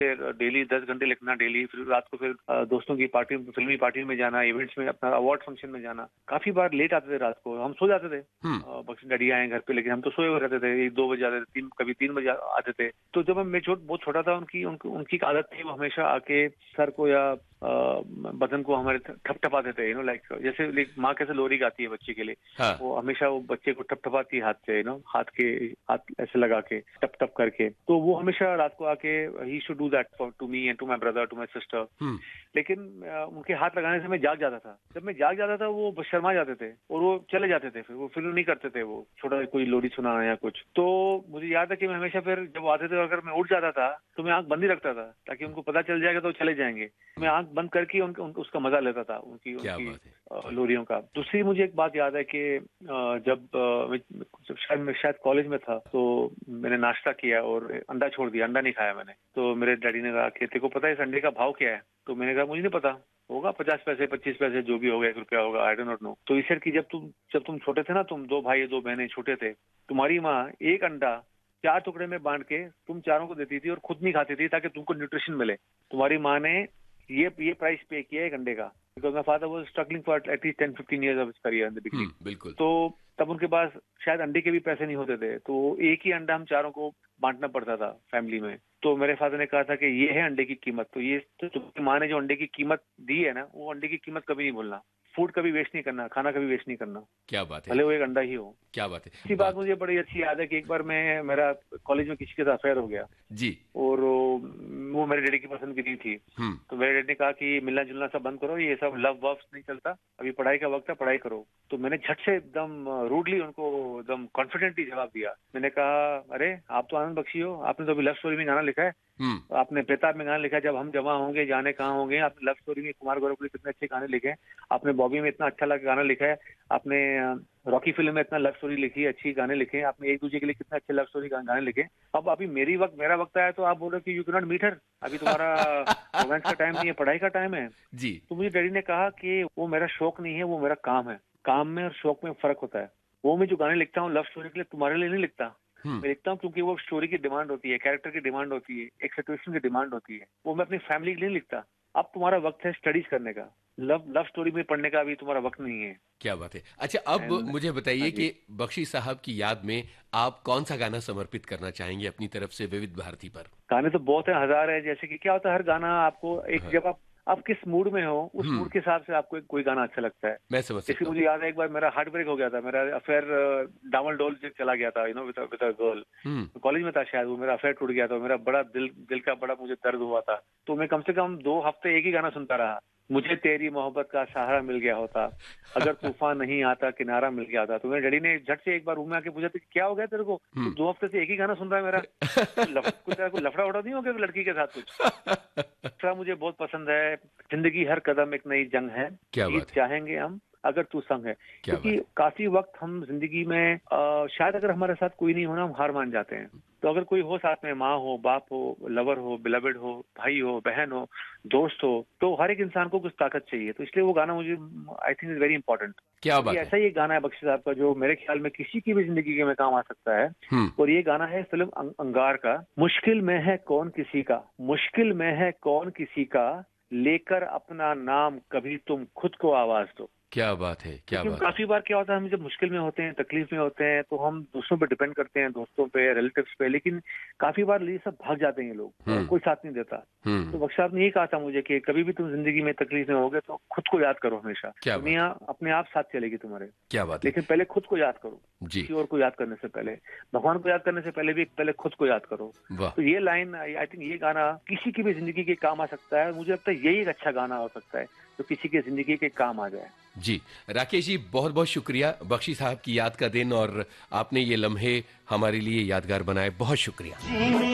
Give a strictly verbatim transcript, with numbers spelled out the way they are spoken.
फिर डेली दस घंटे लिखना डेली, फिर रात को फिर दोस्तों की पार्टी, फिल्मी पार्टी में जाना, इवेंट्स में, अपना अवार्ड फंक्शन में जाना। काफी बार लेट आते थे रात को, हम सो जाते थे, बख्शी डैडी आए घर पे, लेकिन हम तो सोए हुए रहते थे, एक दो बजे आते थे, तीन कभी तीन बजे आते थे। तो जब मैं छोट बहुत छोटा था, उनकी उनकी उनकी एक आदत थी, वो हमेशा आके सर को या बदन को हमारे ठपठपाते थे, यू नो, लाइक जैसे माँ कैसे लोरी गाती है बच्चे के लिए, हाँ। वो हमेशा वो बच्चे को ठपठपाती है हाथ से, यू नो, हाथ के हाथ ऐसे लगा के टप टप करके। तो वो हमेशा रात को आके he should do that for to me and to my brother, to my sister. लेकिन उनके हाथ लगाने से मैं जाग जाता था। जब मैं जाग जाता था वो शर्मा जाते थे और वो चले जाते थे, फिर वो फिर नहीं करते थे वो छोटा कोई लोरी सुनाना या कुछ। तो मुझे याद है कि मैं हमेशा फिर जब आते थे, अगर मैं उठ जाता था तो मैं आंख बंद ही रखता था, ताकि उनको पता चल जाएगा तो चले जाएंगे। मैं आंख बंद करके उनका उन, उसका मजा लेता था, उनकी उनकी लोरियों का। दूसरी मुझे एक बात याद है कि जब शायद मैं शायद कॉलेज में था, तो मैंने नाश्ता किया और अंडा छोड़ दिया, अंडा नहीं खाया मैंने। तो मेरे डैडी ने कहा कि तेरे को पता है इस अंडे का भाव क्या है? तो मैंने कहा मुझे नहीं पता, होगा पचास पैसे, पच्चीस पैसे, जो भी होगा, एक रुपया होगा, आई डोंट नॉट नो। तो इसे कि जब तुम जब तुम छोटे थे ना, तुम दो भाई दो बहनें छोटे थे, तुम्हारी माँ एक अंडा चार टुकड़े में बांट के तुम चारों को देती थी और खुद नहीं खाती थी, ताकि तुमको न्यूट्रिशन मिले। तुम्हारी माँ ने ये ये प्राइस पे किया एक अंडे का, because my father was struggling for at least ten fifteen years of his career in the beginning. बिल्कुल। तो तब उनके पास शायद अंडे के भी पैसे नहीं होते थे, तो एक ही अंडा हम चारों को बांटना पड़ता था फैमिली में। तो मेरे फादर ने कहा था कि ये है अंडे की कीमत। तो ये तो तुम्हारी माँ ने जो अंडे की कीमत दी है ना, वो अंडे की कीमत कभी नहीं भूलना। फूड कभी वेस्ट नहीं करना, खाना कभी वेस्ट नहीं करना। क्या बात है, भले वो एक अंडा ही हो। क्या बात है। इसी बात मुझे बड़ी अच्छी याद है कि एक बार मैं मेरा कॉलेज में किसी के साथ अफेयर हो गया जी, और वो मेरे डैडी की पसंद की नहीं थी। तो मेरे डैडी ने कहा कि मिलना जुलना सब बंद करो, ये सब लव वव नहीं चलता, अभी पढ़ाई का वक्त है, पढ़ाई करो। तो मैंने झट से एकदम रूडली उनको एकदम कॉन्फिडेंटली जवाब दिया। मैंने कहा, अरे आप तो आनंद बख्शी हो, आपने तो अभी लव स्टोरी में गाना लिखा है, आपने बेताब में गाना लिखा है, जब हम जमा होंगे जाने कहाँ होंगे। आपने लव स्टोरी में कुमार गौरव के कितने अच्छे गाने लिखे हैं, आपने बॉबी में इतना अच्छा लगा गाना लिखा है, आपने रॉकी फिल्म में इतना लव स्टोरी लिखी है, अच्छी गाने लिखे हैं, आपने एक दूसरे के लिए कितने अच्छे लव स्टोरी गाने लिखे। अब अभी मेरी वक्त मेरा वक्त आया तो आप बोल रहे कि you can not meet her, अभी तुम्हारा रोमांस का टाइम नहीं है, पढ़ाई का टाइम है जी। तो मुझे डैडी ने कहा कि वो मेरा शौक नहीं है, वो मेरा काम है। काम में और शौक में फर्क होता है। वो मैं जो गाने लिखता हूँ लव स्टोरी के लिए, तुम्हारे लिए नहीं लिखता। मैं लिखता हूँ क्योंकि वो स्टोरी की डिमांड होती है, कैरेक्टर की डिमांड होती है, एक सिचुएशन की डिमांड होती है। वो मैं अपनी फैमिली के लिए नहीं लिखता। अब तुम्हारा वक्त है स्टडीज करने का, लव लव स्टोरी में पढ़ने का अभी तुम्हारा वक्त नहीं है। क्या बात है। अच्छा, अब And, मुझे बताइए कि बख्शी साहब की याद में आप कौन सा गाना समर्पित करना चाहेंगे अपनी तरफ से विविध भारती पर? गाने तो बहुत है, हजार है। जैसे कि क्या होता है, हर गाना आपको एक हाँ। जब आप आप किस मूड में हो, उस मूड के हिसाब से आपको एक कोई गाना अच्छा लगता है। मैं समझ सकता हूं। मुझे याद है एक बार मेरा हार्ट ब्रेक हो गया था, मेरा अफेयर डामल डोल से चला गया था, you know, with with a girl. College में था शायद, वो मेरा अफेयर टूट गया था, मेरा बड़ा दिल दिल का बड़ा मुझे दर्द हुआ था। तो मैं कम से कम दो हफ्ते एक ही गाना सुनता रहा। मुझे तेरी मोहब्बत का सहारा मिल गया होता, अगर तूफान नहीं आता किनारा मिल गया था। तो मेरे डैडी ने झट से एक बार रूम में आके पूछा था, क्या हो गया तेरे को, तो दो हफ्ते से एक ही गाना सुन रहा है मेरा, कुछ कोई लफड़ा उड़ा नहीं हो गया लड़की के साथ कुछ? दूसरा मुझे बहुत पसंद है, जिंदगी हर कदम एक नई जंग है, जीत चाहेंगे हम अगर तू संग है। क्योंकि काफी वक्त हम जिंदगी में आ, शायद अगर हमारे साथ कोई नहीं होना, हम हार मान जाते हैं। तो अगर कोई हो साथ में, माँ हो, बाप हो, लवर हो, बिलवेड हो, भाई हो, बहन हो, दोस्त हो, तो हर एक इंसान को कुछ ताकत चाहिए। तो इसलिए वो गाना मुझे I think is very important. क्या बात है। ऐसा ही एक गाना है बख्शी साहब का, जो मेरे ख्याल में किसी की भी जिंदगी में काम आ सकता है। और ये गाना है फिल्म अंगार का। मुश्किल में है कौन किसी का, मुश्किल में है कौन किसी का, लेकर अपना नाम कभी तुम खुद को आवाज दो। क्या बात है, क्या बात। काफी बार क्या होता है, हम जब मुश्किल में होते हैं, तकलीफ में होते हैं, तो हम दूसरों पे डिपेंड करते हैं, दोस्तों पे, रिलेटिव्स पे, लेकिन काफी बार ये सब भाग जाते हैं ये लोग, कोई साथ नहीं देता। तो बख्शी साहब ने ये कहा था मुझे कि कभी भी तुम जिंदगी में तकलीफ में होगे तो खुद को याद करो हमेशा, दुनिया अपने आप साथ चलेगी तुम्हारे। क्या बात है। लेकिन पहले खुद को याद करो, किसी और को याद करने से पहले, भगवान को याद करने से पहले भी पहले खुद को याद करो। तो ये लाइन, आई थिंक ये गाना किसी की भी जिंदगी के काम आ सकता है। मुझे लगता है यही एक अच्छा गाना हो सकता है जो किसी की जिंदगी के काम आ जाए। जी राकेश जी, बहुत बहुत शुक्रिया। बख्शी साहब की याद का दिन और आपने ये लम्हे हमारे लिए यादगार बनाए, बहुत शुक्रिया।